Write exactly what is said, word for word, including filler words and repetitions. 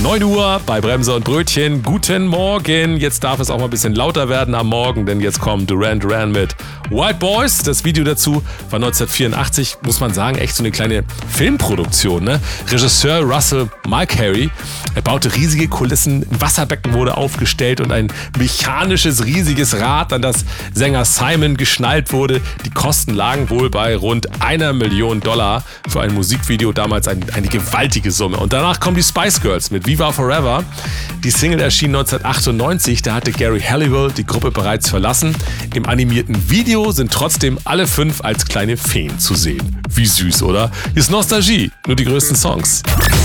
neun Uhr bei Bremse und Brötchen. Guten Morgen. Jetzt darf es auch mal ein bisschen lauter werden am Morgen, denn jetzt kommt Duran Duran mit White Boys. Das Video dazu war neunzehnhundertvierundachtzig, muss man sagen, echt so eine kleine Filmproduktion. Ne? Regisseur Russell Mulcahy, er baute riesige Kulissen, ein Wasserbecken wurde aufgestellt und ein mechanisches, riesiges Rad, an das Sänger Simon geschnallt wurde. Die Kosten lagen wohl bei rund einer Million Dollar für ein Musikvideo, damals ein, eine gewaltige Summe. Und danach kommen die Spice Girls mit Viva Forever. Die Single erschien neunzehnhundertachtundneunzig, da hatte Gary Halliwell die Gruppe bereits verlassen. Im animierten Video sind trotzdem alle fünf als kleine Feen zu sehen. Wie süß, oder? Hier ist Nostalgie, nur die größten Songs.